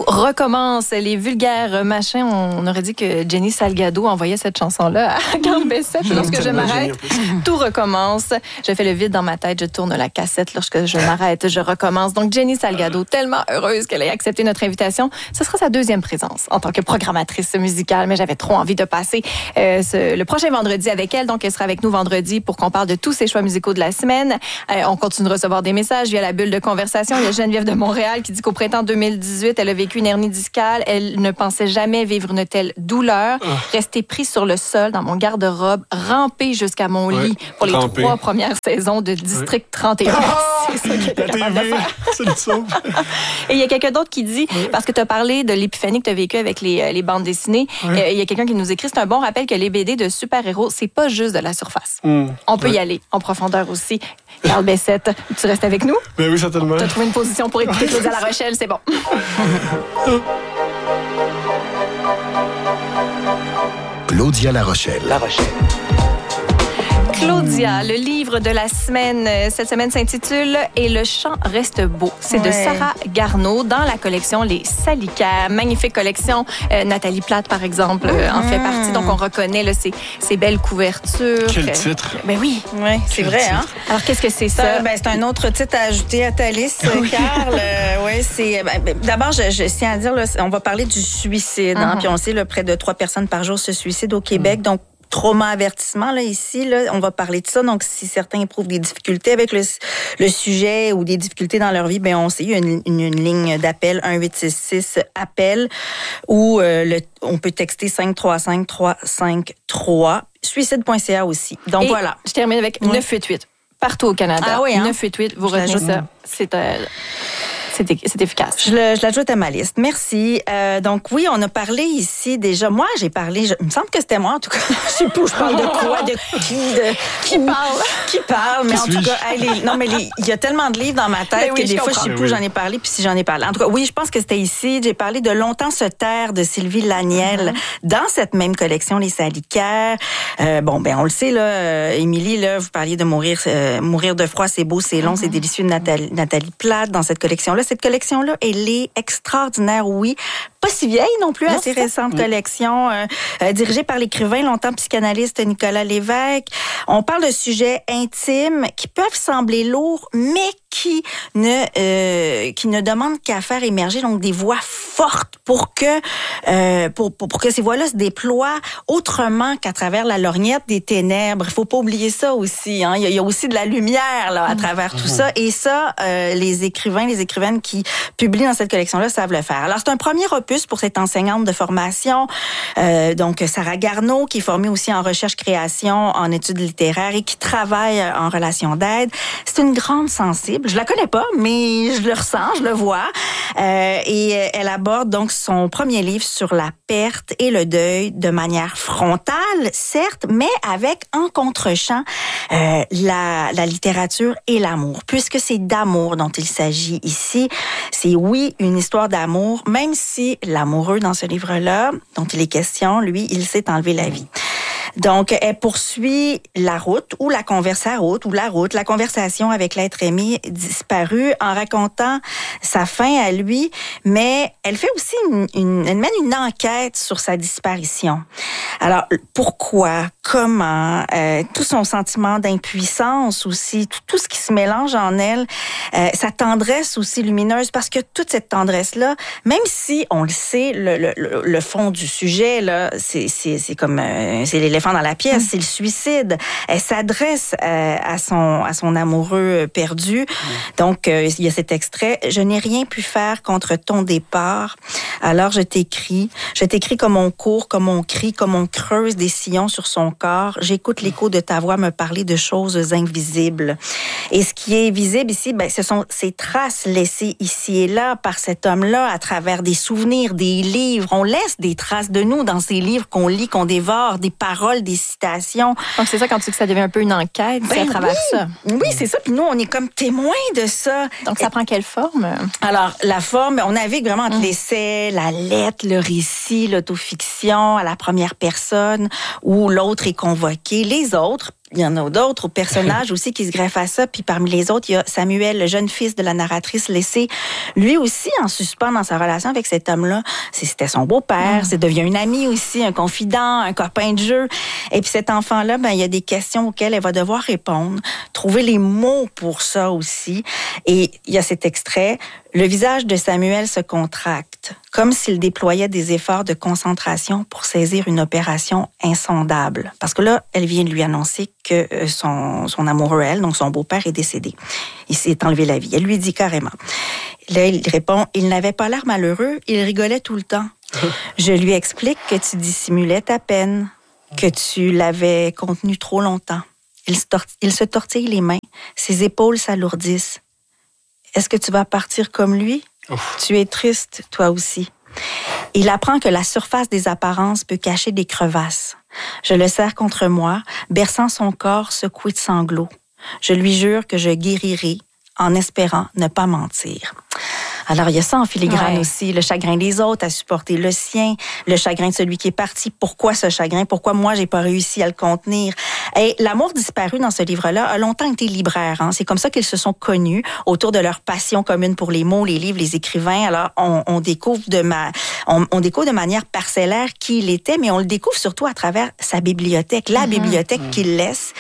recommence. Les vulgaires machins, on aurait dit que Jenny Salgado envoyait cette chanson-là à Carl Bessette. Lorsque je m'arrête, tout recommence. Je fais le vide dans ma tête, je tourne la cassette. Lorsque je m'arrête, je recommence. Donc, Jenny Salgado, tellement heureuse qu'elle ait accepté notre invitation. Ce sera sa deuxième présence en tant que programmatrice musicale, mais j'avais trop envie de passer le prochain vendredi avec elle. Donc, elle sera avec nous vendredi pour qu'on parle de tous ses choix musicaux de la semaine. On continue de recevoir des messages via la bulle de conversation. Il y a Geneviève de Montréal qui dit qu'au printemps 2018, elle a vécu une hernie discale. Elle ne pensait jamais vivre une telle douleur. Rester pris sur le sol dans mon garde-robe, ramper jusqu'à mon lit pour les 3 premières saisons de District 31. C'est ça qu'elle était capable de faire. C'est le sauve. Et il y a quelqu'un d'autre qui dit, parce que tu as parlé de l'épiphanie que tu as vécue avec les bandes dessinées, il y a quelqu'un qui nous écrit, c'est un bon rappel que les BD de super-héros, c'est pas juste de la surface. On peut y aller en profondeur aussi. Carl Bessette, tu restes avec nous? Ben oui, certainement. Tu as trouvé une position pour écouter Claudia La Rochelle, c'est bon. Claudia La Rochelle. Claudia, le livre de la semaine, cette semaine s'intitule « Et le chant reste beau ». C'est de Sarah Garneau dans la collection Les Salicaires. Magnifique collection. Nathalie Plate, par exemple, en fait partie. Donc, on reconnaît là, ces belles couvertures. Quel titre! Ben oui. Oui, c'est vrai. Hein? Alors, qu'est-ce que c'est ça? C'est un autre titre à ajouter à ta liste, Carl. D'abord, je tiens à dire, là, on va parler du suicide. Hein, puis on sait, là, près de 3 personnes par jour se suicident au Québec. Donc, trauma-avertissement, là, ici, là, on va parler de ça. Donc, si certains éprouvent des difficultés avec le sujet ou des difficultés dans leur vie, ben on sait, il y a une ligne d'appel, 1-866-APPEL, où on peut texter 535-353. Suicide.ca aussi. Donc, voilà. Je termine avec 988. Partout au Canada. Ah oui, hein? 988, vous retenez ça. C'est efficace. Je l'ajoute à ma liste. Merci. Donc oui, on a parlé ici déjà. Moi, j'ai parlé. Il me semble que c'était moi, en tout cas. Je sais pas où je parle de quoi, de qui parle. Qui parle. Mais en tout cas, il y a tellement de livres dans ma tête que des fois, je sais plus où j'en ai parlé, puis si j'en ai parlé. En tout cas, oui, je pense que c'était ici. J'ai parlé de Longtemps se taire de Sylvie Laniel dans cette même collection, Les Salicaires. On le sait, là, Émilie, là, vous parliez de mourir de froid, c'est beau, c'est long, c'est délicieux de Nathalie Plate dans cette collection-là. Cette collection-là, elle est extraordinaire, oui. Pas si vieille non plus, assez récente collection, dirigée par l'écrivain, longtemps psychanalyste Nicolas Lévesque. On parle de sujets intimes qui peuvent sembler lourds, mais qui ne demandent qu'à faire émerger donc des voix fortes pour que ces voix-là se déploient autrement qu'à travers la lorgnette des ténèbres. Il faut pas oublier ça aussi. Hein. Il y a aussi de la lumière là à travers tout ça. Et ça, les écrivaines qui publient dans cette collection-là savent le faire. Alors, c'est un premier opus pour cette enseignante de formation, donc Sarah Garneau, qui est formée aussi en recherche-création, en études littéraires et qui travaille en relation d'aide. C'est une grande sensible. Je la connais pas, mais je le ressens, je le vois. Et elle aborde donc son premier livre sur la perte et le deuil de manière frontale, certes, mais avec en contre-champ la littérature et l'amour. Puisque c'est d'amour dont il s'agit ici, c'est oui une histoire d'amour, même si l'amoureux dans ce livre-là, dont il est question, lui, il s'est enlevé la vie. Donc, elle poursuit la route ou la conversation avec l'être aimé disparu en racontant sa fin à lui, mais elle fait aussi elle mène une enquête sur sa disparition. Alors, pourquoi, comment, tout son sentiment d'impuissance aussi, tout ce qui se mélange en elle, sa tendresse aussi lumineuse, parce que toute cette tendresse-là, même si on le sait, le fond du sujet, là, c'est comme, c'est l'éléphant dans la pièce, c'est le suicide. Elle s'adresse à son amoureux perdu. Donc, il y a cet extrait. « Je n'ai rien pu faire contre ton départ. Alors, je t'écris comme on court, comme on crie, comme on creuse des sillons sur son corps. J'écoute l'écho de ta voix me parler de choses invisibles. » Et ce qui est visible ici, ce sont ces traces laissées ici et là par cet homme-là à travers des souvenirs, des livres. On laisse des traces de nous dans ces livres qu'on lit, qu'on dévore, des paroles, des citations. Donc, c'est ça quand tu dis que ça devient un peu une enquête, c'est à travers ça. Oui, c'est ça. Puis nous, on est comme témoins de ça. Donc, ça prend quelle forme? Alors, la forme, on navigue vraiment entre l'essai, la lettre, le récit, l'autofiction à la première personne où l'autre est convoqué. Les autres, il y en a d'autres personnages aussi qui se greffent à ça. Puis parmi les autres, il y a Samuel, le jeune fils de la narratrice, laissé lui aussi en suspens dans sa relation avec cet homme-là. C'était son beau-père, c'est devient une amie aussi, un confident, un copain de jeu. Et puis cet enfant-là, il y a des questions auxquelles elle va devoir répondre, trouver les mots pour ça aussi. Et il y a cet extrait. Le visage de Samuel se contracte, comme s'il déployait des efforts de concentration pour saisir une opération insondable. Parce que là, elle vient de lui annoncer que son amoureux, elle, donc son beau-père, est décédé. Il s'est enlevé la vie. Elle lui dit carrément. Là, il répond, il n'avait pas l'air malheureux, il rigolait tout le temps. Je lui explique que tu dissimulais ta peine, que tu l'avais contenue trop longtemps. Il se tortille les mains, ses épaules s'alourdissent. Est-ce que tu vas partir comme lui? Ouf. Tu es triste, toi aussi. Il apprend que la surface des apparences peut cacher des crevasses. Je le serre contre moi, berçant son corps secoué de sanglots. Je lui jure que je guérirai en espérant ne pas mentir. Alors, il y a ça en filigrane aussi, le chagrin des autres à supporter le sien, le chagrin de celui qui est parti. Pourquoi ce chagrin? Pourquoi moi, j'ai pas réussi à le contenir? Et l'amour disparu dans ce livre-là a longtemps été libraire. C'est comme ça qu'ils se sont connus autour de leur passion commune pour les mots, les livres, les écrivains. Alors, on découvre on découvre de manière parcellaire qui il était, mais on le découvre surtout à travers sa bibliothèque, la bibliothèque qu'il laisse.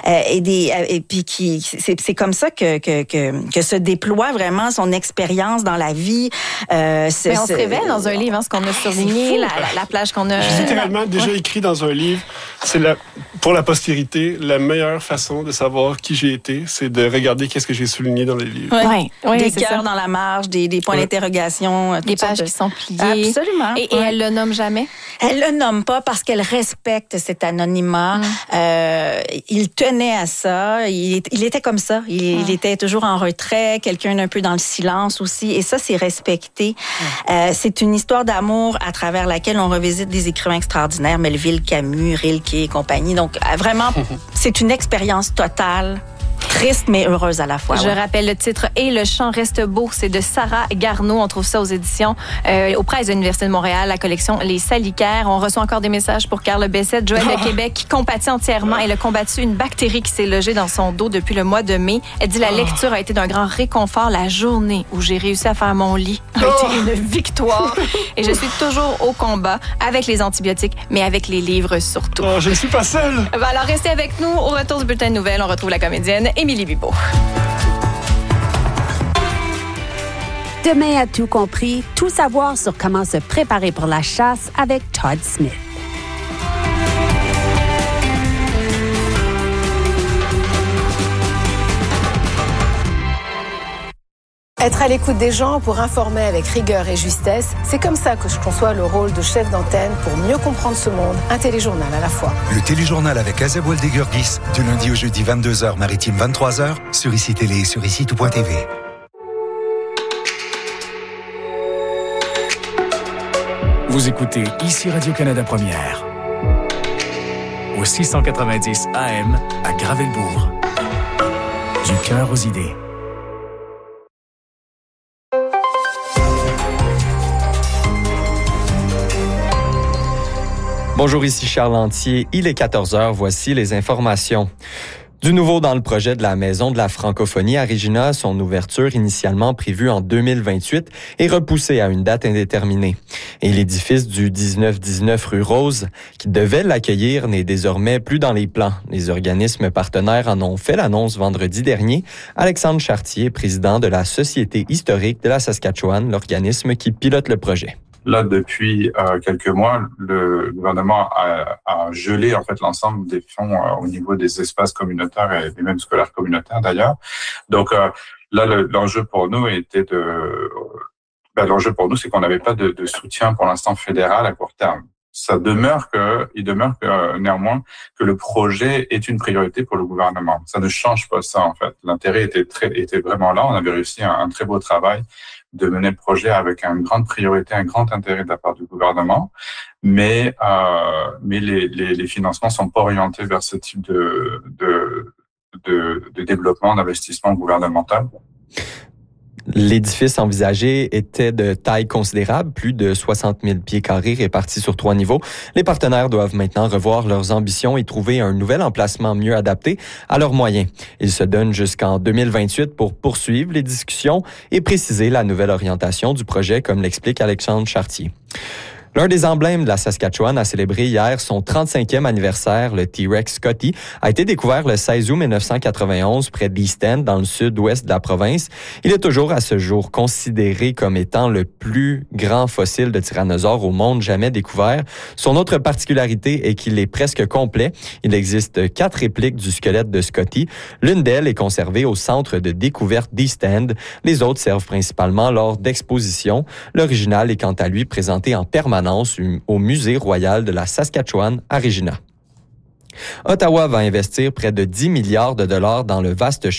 Et puis c'est comme ça que se déploie vraiment son expérience dans la vie. Mais on se révèle dans un livre, ce qu'on a surligné, la plage qu'on a... J'ai littéralement déjà écrit dans un livre, pour la postérité, la meilleure façon de savoir qui j'ai été, c'est de regarder qu'est-ce que j'ai souligné dans les livres. Oui, des cœurs dans la marge, des points d'interrogation. Des pages qui sont pliées. Absolument. Et elle le nomme jamais? Elle le nomme pas parce qu'elle respecte cet anonymat. Il tenait à ça. Il était comme ça. Il était toujours en retrait, quelqu'un d'un peu dans le silence aussi. Et ça, c'est respecté. C'est une histoire d'amour à travers laquelle on revisite des écrivains extraordinaires, Melville, Camus, Rilke et compagnie. Donc, vraiment, c'est une expérience totale. Triste, mais heureuse à la fois. Je rappelle le titre « Et le chant reste beau ». C'est de Sarah Garneau. On trouve ça aux éditions aux presses de l'Université de Montréal, la collection Les Salicaires. On reçoit encore des messages pour Carl Bessette, Joël de Québec, qui compatit entièrement. Elle a combattu une bactérie qui s'est logée dans son dos depuis le mois de mai. Elle dit « La lecture a été d'un grand réconfort. La journée où j'ai réussi à faire mon lit a été une victoire. Et je suis toujours au combat avec les antibiotiques, mais avec les livres surtout. » Je ne suis pas seule. Alors, restez avec nous. Au retour du bulletin de nouvelles, on retrouve la comédienne Émilie Bibeau. Demain à Tout compris, tout savoir sur comment se préparer pour la chasse avec Todd Smith. Être à l'écoute des gens pour informer avec rigueur et justesse, c'est comme ça que je conçois le rôle de chef d'antenne pour mieux comprendre ce monde, un téléjournal à la fois. Le téléjournal avec Azeb Waldegurgis, du lundi au jeudi 22h, maritime 23h, sur ICI Télé et sur ICI-Tout.tv. Vous écoutez ici Radio-Canada Première, au 690 AM à Gravelbourg. Du cœur aux idées. Bonjour, ici Charles Lantier. Il est 14h. Voici les informations. Du nouveau dans le projet de la Maison de la francophonie à Regina, son ouverture initialement prévue en 2028 est repoussée à une date indéterminée. Et l'édifice du 1919 rue Rose, qui devait l'accueillir, n'est désormais plus dans les plans. Les organismes partenaires en ont fait l'annonce vendredi dernier. Alexandre Chartier, président de la Société historique de la Saskatchewan, l'organisme qui pilote le projet. Là, depuis quelques mois, le gouvernement a gelé en fait l'ensemble des fonds au niveau des espaces communautaires et même scolaires communautaires d'ailleurs. Donc là, l'enjeu pour nous était l'enjeu pour nous, c'est qu'on n'avait pas de soutien pour l'instant fédéral à court terme. Il demeure que néanmoins que le projet est une priorité pour le gouvernement. Ça ne change pas ça en fait. L'intérêt était vraiment là. On avait réussi un très beau travail de mener le projet avec une grande priorité, un grand intérêt de la part du gouvernement, mais les financements sont pas orientés vers ce type de développement, d'investissement gouvernemental. L'édifice envisagé était de taille considérable, plus de 60 000 pieds carrés répartis sur 3 niveaux. Les partenaires doivent maintenant revoir leurs ambitions et trouver un nouvel emplacement mieux adapté à leurs moyens. Ils se donnent jusqu'en 2028 pour poursuivre les discussions et préciser la nouvelle orientation du projet, comme l'explique Alexandre Chartier. L'un des emblèmes de la Saskatchewan a célébré hier son 35e anniversaire. Le T-Rex Scotty a été découvert le 16 août 1991 près d'East End, dans le sud-ouest de la province. Il est toujours à ce jour considéré comme étant le plus grand fossile de tyrannosaure au monde jamais découvert. Son autre particularité est qu'il est presque complet. Il existe 4 répliques du squelette de Scotty. L'une d'elles est conservée au centre de découverte d'East End. Les autres servent principalement lors d'expositions. L'original est quant à lui présenté en permanence au Musée royal de la Saskatchewan à Regina. Ottawa va investir près de 10 milliards de dollars dans le vaste